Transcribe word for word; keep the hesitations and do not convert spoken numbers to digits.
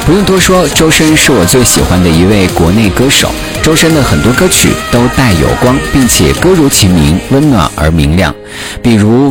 不用多说，周深是我最喜欢的一位国内歌手。周深的很多歌曲都带有光，并且歌如其名，温暖而明亮。比如